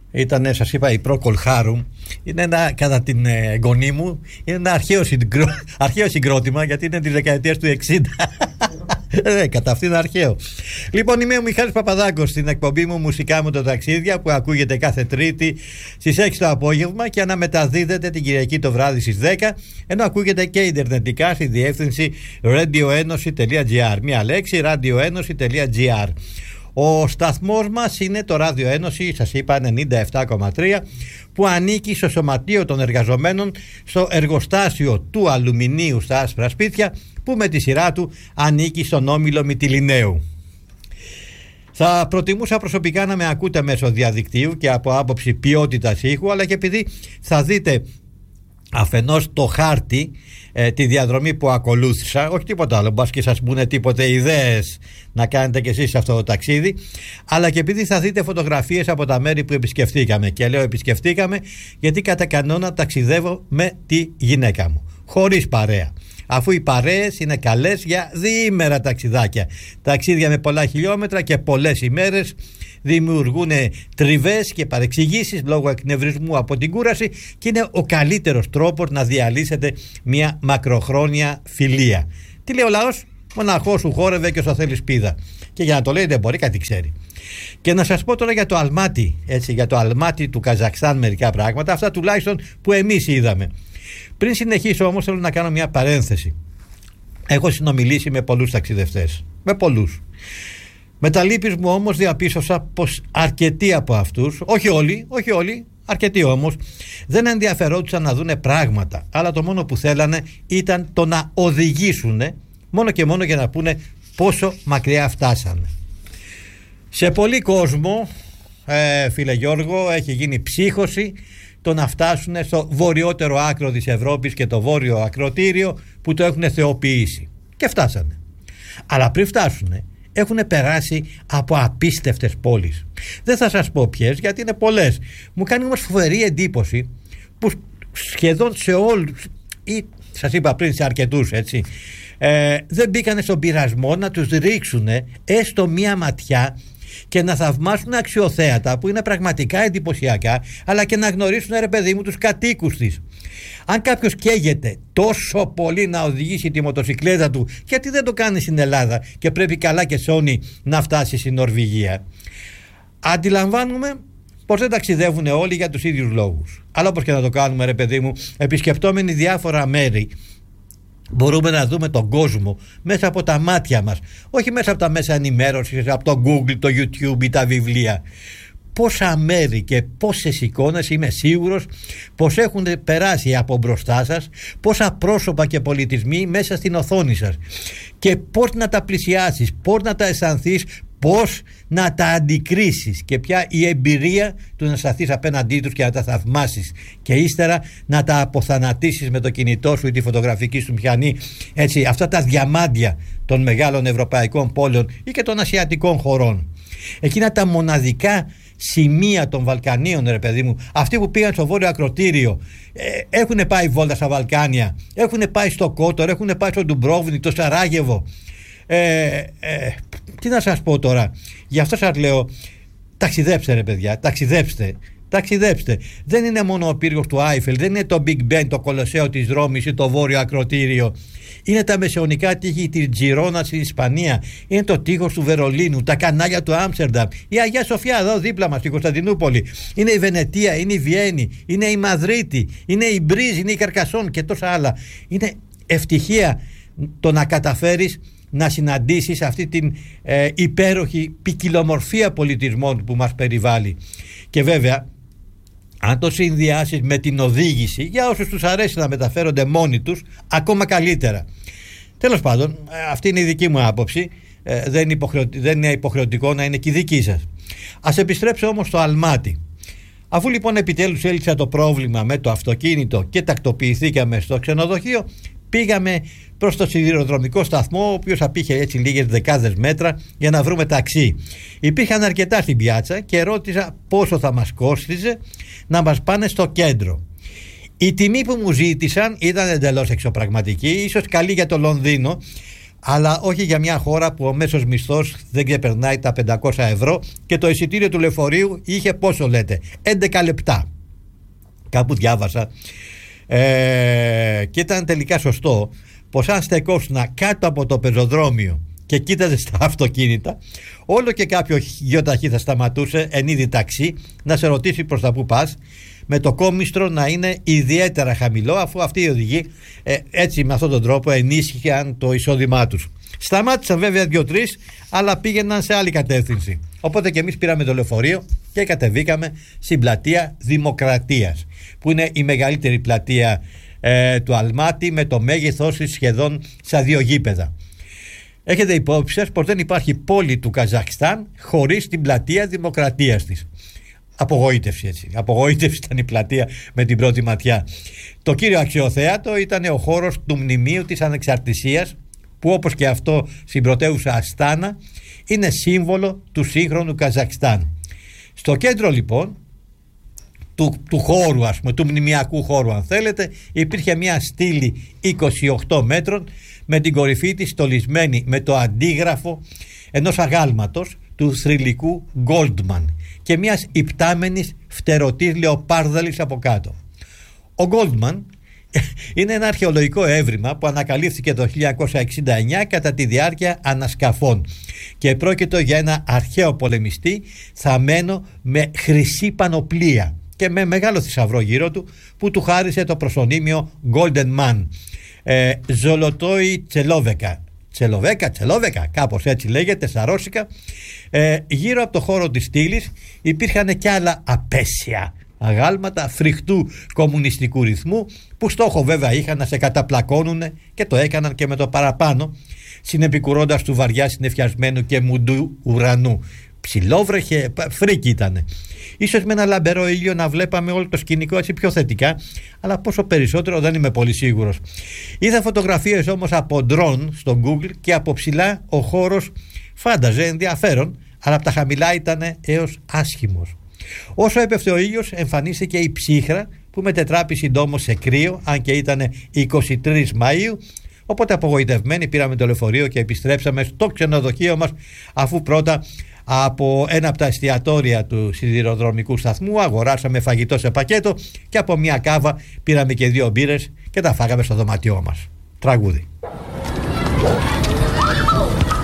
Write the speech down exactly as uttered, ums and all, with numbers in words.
Ήταν, σας είπα, η Procol Harum. Είναι ένα, κατά την εγγονή μου, είναι ένα αρχαίο, συγκρό... αρχαίο συγκρότημα, γιατί είναι της δεκαετίας του εξήντα. Ε, κατά αυτήν είναι αρχαίο. Λοιπόν, είμαι ο Μιχάλης Παπαδάκος στην εκπομπή μου Μουσικά με το Ταξίδια, που ακούγεται κάθε Τρίτη στις έξι το απόγευμα και αναμεταδίδεται την Κυριακή το βράδυ στις δέκα, ενώ ακούγεται και ιντερνετικά στη διεύθυνση radioenosi τελεία gr. Μία λέξη, radioenosi τελεία gr. Ο σταθμός μας είναι το Ράδιο Ένωση, σας είπα, ενενήντα επτά κόμμα τρία, που ανήκει στο Σωματείο των Εργαζομένων στο εργοστάσιο του αλουμινίου στα Άσπρα Σπίτια, που με τη σειρά του ανήκει στον όμιλο Μυτιληναίου. Θα προτιμούσα προσωπικά να με ακούτε μέσω διαδικτύου και από άποψη ποιότητας ήχου, αλλά και επειδή θα δείτε αφενός το χάρτη, ε, τη διαδρομή που ακολούθησα, όχι τίποτα άλλο, μπας και σας μπουνε τίποτε ιδέες να κάνετε κι εσείς αυτό το ταξίδι, αλλά και επειδή θα δείτε φωτογραφίες από τα μέρη που επισκεφτήκαμε. Και λέω επισκεφτήκαμε γιατί κατά κανόνα ταξιδεύω με τη γυναίκα μου, χωρίς παρέα, αφού οι παρέες είναι καλές για διήμερα ταξιδάκια. Ταξίδια με πολλά χιλιόμετρα και πολλές ημέρες δημιουργούν τριβές και παρεξηγήσεις λόγω εκνευρισμού από την κούραση και είναι ο καλύτερος τρόπος να διαλύσετε μια μακροχρόνια φιλία. Τι λέει ο λαός? Μοναχός σου χόρευε και όσο θέλει σπίδα. Και για να το λέει δεν μπορεί, κάτι ξέρει. Και να σας πω τώρα για το Αλμάτι, έτσι, για το Αλμάτι του Καζακστάν μερικά πράγματα, αυτά τουλάχιστον που εμείς είδαμε. Πριν συνεχίσω όμως θέλω να κάνω μια παρένθεση. Έχω συνομιλήσει με πολλούς ταξιδευτές, με πολλούς. Με τα λύπης μου όμως διαπίστωσα πως αρκετοί από αυτούς, όχι όλοι, όχι όλοι, αρκετοί όμως, δεν ενδιαφερόντουσαν να δούνε πράγματα, αλλά το μόνο που θέλανε ήταν το να οδηγήσουν, μόνο και μόνο για να πούνε πόσο μακριά φτάσανε. Σε πολύ κόσμο, ε, φίλε Γιώργο, έχει γίνει ψύχωση το να φτάσουν στο βορειότερο άκρο της Ευρώπης και το βόρειο ακροτήριο που το έχουν θεοποιήσει. Και φτάσανε. Αλλά πριν φτάσουν έχουν περάσει από απίστευτες πόλεις. Δεν θα σας πω ποιες, γιατί είναι πολλές. Μου κάνει όμως φοβερή εντύπωση που σχεδόν σε όλους, ή σας είπα πριν σε αρκετούς, έτσι, ε, δεν μπήκανε στον πειρασμό να τους ρίξουν έστω μία ματιά και να θαυμάσουν αξιοθέατα που είναι πραγματικά εντυπωσιακά, αλλά και να γνωρίσουν, ρε παιδί μου, τους κατοίκους της. Αν κάποιος καίγεται τόσο πολύ να οδηγήσει τη μοτοσυκλέτα του, γιατί δεν το κάνει στην Ελλάδα και πρέπει καλά και σώνει να φτάσει στην Νορβηγία? Αντιλαμβάνουμε πως δεν ταξιδεύουν όλοι για τους ίδιους λόγους. Αλλά όπως και να το κάνουμε, ρε παιδί μου, επισκεπτόμενοι διάφορα μέρη, μπορούμε να δούμε τον κόσμο μέσα από τα μάτια μας, όχι μέσα από τα μέσα ενημέρωσης, από το Google, το YouTube ή τα βιβλία. Πόσα μέρη και πόσες εικόνες είμαι σίγουρος πως έχουν περάσει από μπροστά σας, πόσα πρόσωπα και πολιτισμοί μέσα στην οθόνη σας, και πώς να τα πλησιάσεις, πώς να τα αισθανθείς, πώς να τα αντικρίσεις και ποια η εμπειρία του να σταθείς απέναντί τους και να τα θαυμάσεις και ύστερα να τα αποθανατήσεις με το κινητό σου ή τη φωτογραφική σου μηχανή, έτσι, αυτά τα διαμάντια των μεγάλων ευρωπαϊκών πόλεων ή και των ασιατικών χωρών. Εκείνα τα μοναδικά σημεία των Βαλκανίων, ρε παιδί μου, αυτοί που πήγαν στο βόρειο ακροτήριο, ε, έχουν πάει βόλτα στα Βαλκάνια, έχουν πάει στο Κότορ, έχουν πάει στο Ντουμπρόβνικ, το Σαράγεβο. Ε, ε, τι να σας πω τώρα, γι' αυτό σας λέω, ταξιδέψτε ρε παιδιά, ταξιδέψτε, ταξιδέψτε. Δεν είναι μόνο ο πύργος του Άιφελ, δεν είναι το Big Ben, το Κολοσσέο της Ρώμης ή το βόρειο ακροτήριο. Είναι τα μεσαιωνικά τείχη της Τζιρόνα στην Ισπανία, είναι το τείχος του Βερολίνου, τα κανάλια του Άμστερνταμ, η Αγία Σοφιά εδώ δίπλα μας στην Κωνσταντινούπολη, είναι η Βενετία, είναι η Βιέννη, είναι η Μαδρίτη, είναι η Μπρίζ, είναι η Καρκασόν και τόσα άλλα. Είναι ευτυχία το να καταφέρεις να συναντήσεις αυτή την ε, υπέροχη ποικιλομορφία πολιτισμών που μας περιβάλλει. Και βέβαια, αν το συνδυάσεις με την οδήγηση, για όσους τους αρέσει να μεταφέρονται μόνοι τους, ακόμα καλύτερα. Τέλος πάντων, αυτή είναι η δική μου άποψη, ε, δεν, είναι υποχρεωτικό, δεν είναι υποχρεωτικό να είναι και η δική σας. Ας επιστρέψω όμως στο Αλμάτι. Αφού λοιπόν επιτέλους έλυσα το πρόβλημα με το αυτοκίνητο και τακτοποιηθήκαμε στο ξενοδοχείο, πήγαμε προς το σιδηροδρομικό σταθμό, ο οποίος απήχε έτσι λίγες δεκάδες μέτρα, για να βρούμε ταξί. Υπήρχαν αρκετά στην πιάτσα και ρώτησα πόσο θα μας κόστιζε να μας πάνε στο κέντρο. Η τιμή που μου ζήτησαν ήταν εντελώς εξωπραγματική, ίσως καλή για το Λονδίνο, αλλά όχι για μια χώρα που ο μέσος μισθός δεν ξεπερνάει τα πεντακόσια ευρώ και το εισιτήριο του λεωφορείου είχε πόσο λέτε, έντεκα λεπτά. Κάπου διάβασα ε, και ήταν τελικά σωστό πως αν στεκόσουν κάτω από το πεζοδρόμιο και κοίταζε στα αυτοκίνητα, όλο και κάποιο γεωταχή θα σταματούσε εν είδη ταξί να σε ρωτήσει προς τα που πας, με το κόμιστρο να είναι ιδιαίτερα χαμηλό, αφού αυτοί οι οδηγοί ε, έτσι με αυτόν τον τρόπο ενίσχυαν το εισόδημά τους. Σταμάτησαν βέβαια δύο-τρεις, αλλά πήγαιναν σε άλλη κατεύθυνση. Οπότε και εμείς πήραμε το λεωφορείο και κατεβήκαμε στην πλατεία Δημοκρατίας, που είναι η μεγαλύτερη πλατεία ε, του Αλμάτι, με το μέγεθός της σχεδόν στα δύο γήπεδα. Έχετε υπόψη σας πως δεν υπάρχει πόλη του Καζακστάν χωρίς την πλατεία Δημοκρατίας της. Απογοήτευση έτσι. Απογοήτευση ήταν η πλατεία με την πρώτη ματιά. Το κύριο αξιοθέατο ήταν ο χώρος του Μνημείου της Ανεξαρτησίας, που όπως και αυτό στην πρωτεύουσα Αστάνα είναι σύμβολο του σύγχρονου Καζακστάν. Στο κέντρο λοιπόν του, του χώρου, ας πούμε, του μνημιακού χώρου αν θέλετε, υπήρχε μια στήλη είκοσι οκτώ μέτρων με την κορυφή της στολισμένη με το αντίγραφο ενός αγάλματος του θρυλικού Goldman και μιας υπτάμενης φτερωτής λεοπάρδαλης από κάτω. Ο Goldman είναι ένα αρχαιολογικό έβριμα που ανακαλύφθηκε το χίλια εννιακόσια εξήντα εννιά κατά τη διάρκεια ανασκαφών και πρόκειται για ένα αρχαίο πολεμιστή θαμμένο με χρυσή πανοπλία και με μεγάλο θησαυρό γύρω του που του χάρισε το προσωνύμιο Golden Man. ε, Ζολοτόι Τσελόβεκα Τσελοβέκα, Τσελόβεκα, κάπως έτσι λέγεται στα ρώσικα. ε, Γύρω από το χώρο της στήλης υπήρχαν και άλλα απέσια αγάλματα φρικτού κομμουνιστικού ρυθμού που στόχο βέβαια είχαν να σε καταπλακώνουν και το έκαναν και με το παραπάνω, συνεπικουρώντας του βαριά συννεφιασμένου και μουντού ουρανού. Ψιλόβρεχε, φρίκι ήτανε. Ίσως με ένα λαμπερό ήλιο να βλέπαμε όλο το σκηνικό έτσι πιο θετικά, αλλά πόσο περισσότερο δεν είμαι πολύ σίγουρος. Είδα φωτογραφίες όμως από ντρόν στο Google και από ψηλά ο χώρος φάνταζε ενδιαφέρον, αλλά από τα χαμηλά ήταν έως άσχημος. Όσο έπεφτε ο ήλιος εμφανίστηκε η ψύχρα που μετετράπη συντόμως σε κρύο, αν και ήταν εικοστή τρίτη Μαΐου. Οπότε απογοητευμένοι πήραμε το λεωφορείο και επιστρέψαμε στο ξενοδοχείο μας, αφού πρώτα από ένα από τα εστιατόρια του σιδηροδρομικού σταθμού αγοράσαμε φαγητό σε πακέτο και από μια κάβα πήραμε και δύο μπύρες και τα φάγαμε στο δωμάτιό μας. Τραγούδι.